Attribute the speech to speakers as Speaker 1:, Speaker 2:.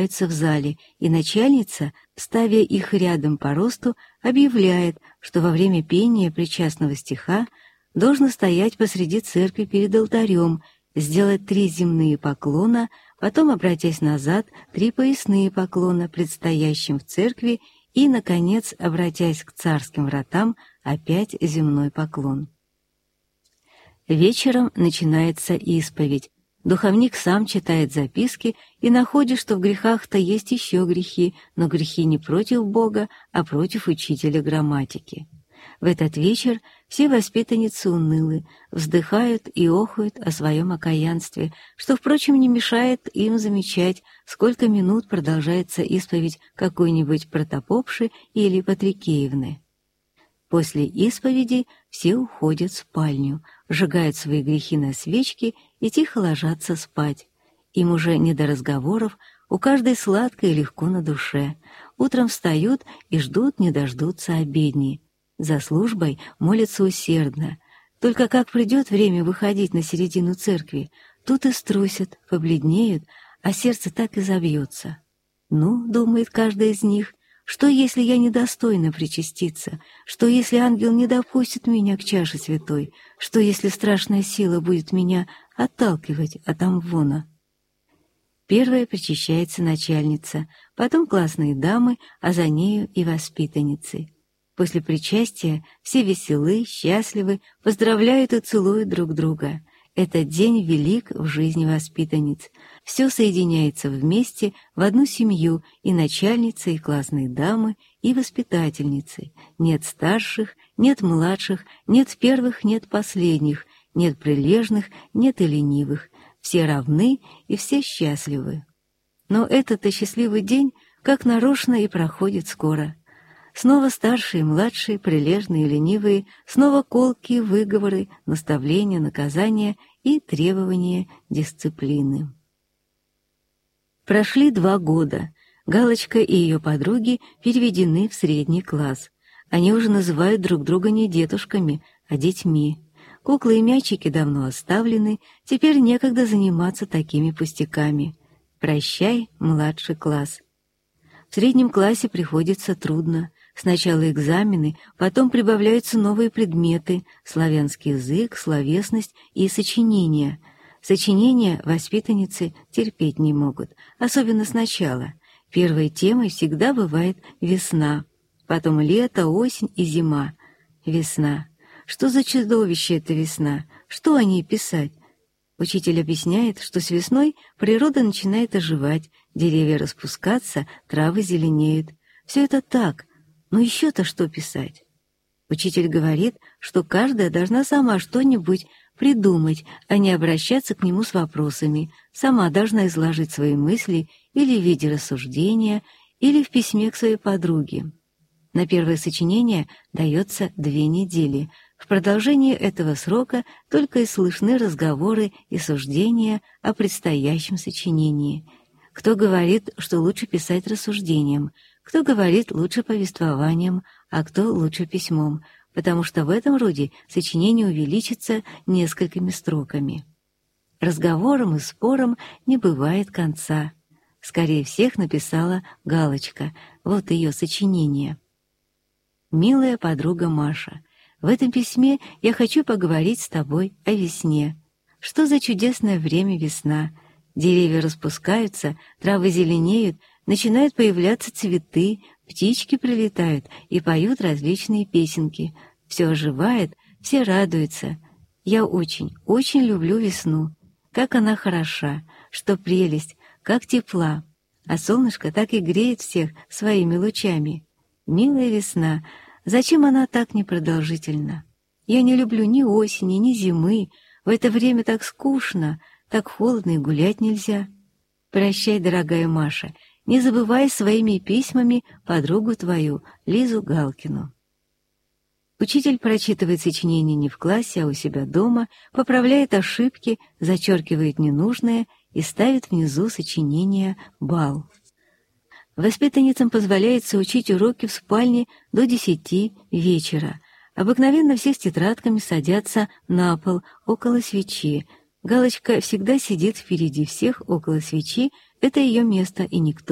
Speaker 1: собираются в зале, и начальница, ставя их рядом по росту, объявляет, что во время пения причастного стиха должно стоять посреди церкви перед алтарем, сделать 3 земные поклона, потом, обратясь назад, 3 поясные поклона предстоящим в церкви и, наконец, обратясь к царским вратам, опять земной поклон. Вечером начинается исповедь. Духовник сам читает записки и находит, что в грехах-то есть еще грехи, но грехи не против Бога, а против учителя грамматики. В этот вечер все воспитанницы унылы, вздыхают и охают о своем окаянстве, что, впрочем, не мешает им замечать, сколько минут продолжается исповедь какой-нибудь протопопши или Патрикеевны. После исповеди все уходят в спальню, сжигают свои грехи на свечке и тихо ложатся спать. Им уже не до разговоров, у каждой сладко и легко на душе. Утром встают и ждут не дождутся обедни. За службой молятся усердно. Только как придет время выходить на середину церкви, тут и струсят, побледнеют, а сердце так и забьется. «Ну, — думает каждый из них, — что, если я недостойна причаститься? Что, если ангел не допустит меня к чаше святой? Что, если страшная сила будет меня отталкивать от амвона?» Первая причащается начальница, потом классные дамы, а за нею и воспитанницы. После причастия все веселы, счастливы, поздравляют и целуют друг друга. Этот день велик в жизни воспитанниц. Все соединяется вместе в одну семью, и начальница, и классные дамы, и воспитательницы. Нет старших, нет младших, нет первых, нет последних, нет прилежных, нет и ленивых. Все равны и все счастливы. Но этот-то счастливый день как нарочно и проходит скоро. Снова старшие, младшие, прилежные, ленивые, снова колкие выговоры, наставления, наказания и требования дисциплины. Прошли 2 года. Галочка и ее подруги переведены в средний класс. Они уже называют друг друга не дедушками, а детьми. Куклы и мячики давно оставлены, теперь некогда заниматься такими пустяками. Прощай, младший класс. В среднем классе приходится трудно. Сначала экзамены, потом прибавляются новые предметы — славянский язык, словесность и сочинения. Сочинения воспитанницы терпеть не могут, особенно сначала. Первой темой всегда бывает весна, потом лето, осень и зима. Весна. Что за чудовище эта весна? Что о ней писать? Учитель объясняет, что с весной природа начинает оживать, деревья распускаться, травы зеленеют. Все это так, но еще-то что писать? Учитель говорит, что каждая должна сама что-нибудь придумать, а не обращаться к нему с вопросами, сама должна изложить свои мысли или в виде рассуждения, или в письме к своей подруге. На первое сочинение дается 2 недели. В продолжении этого срока только и слышны разговоры и суждения о предстоящем сочинении. Кто говорит, что лучше писать рассуждением, кто говорит лучше повествованием, а кто лучше письмом, потому что в этом роде сочинение увеличится несколькими строками. Разговорам и спорам не бывает конца. Скорее всех написала Галочка, вот ее сочинение. «Милая подруга Маша, в этом письме я хочу поговорить с тобой о весне. Что за чудесное время весна? Деревья распускаются, травы зеленеют, начинают появляться цветы, птички прилетают и поют различные песенки. Все оживает, все радуются. Я очень, очень люблю весну. Как она хороша, что прелесть, как тепла. А солнышко так и греет всех своими лучами. Милая весна, зачем она так непродолжительна? Я не люблю ни осени, ни зимы. В это время так скучно, так холодно и гулять нельзя. Прощай, дорогая Маша, не забывай своими письмами подругу твою, Лизу Галкину». Учитель прочитывает сочинение не в классе, а у себя дома, поправляет ошибки, зачеркивает ненужное и ставит внизу сочинение «Бал». Воспитанницам позволяется учить уроки в спальне до 10 вечера. Обыкновенно все с тетрадками садятся на пол около свечи. Галочка всегда сидит впереди всех около свечи, это ее место, и никто